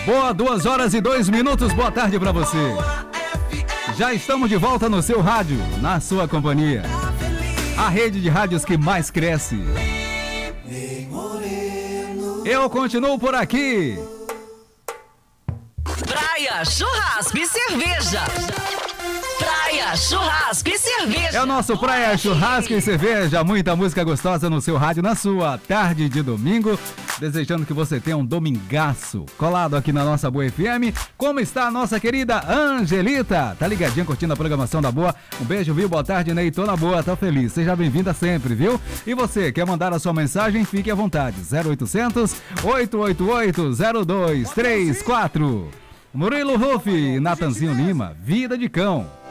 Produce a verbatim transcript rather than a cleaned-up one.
Boa, duas horas e dois minutos, boa tarde pra você. Já estamos de volta no seu rádio, na sua companhia. A rede de rádios que mais cresce. Eu continuo por aqui. Praia, churrasco e cerveja. Praia, churrasco e cerveja. É o nosso Praia, churrasco e cerveja. Muita música gostosa no seu rádio, na sua tarde de domingo. Desejando que você tenha um domingaço colado aqui na nossa Boa F M. Como está a nossa querida Angelita? Tá ligadinha curtindo a programação da Boa? Um beijo, viu? Boa tarde, Ney. Tô na Boa, tá feliz. Seja bem-vinda sempre, viu? E você, quer mandar a sua mensagem? Fique à vontade. zero oitocentos, oito oito oito, zero dois três quatro. Murilo Ruff, Natanzinho Lima, Vida de Cão.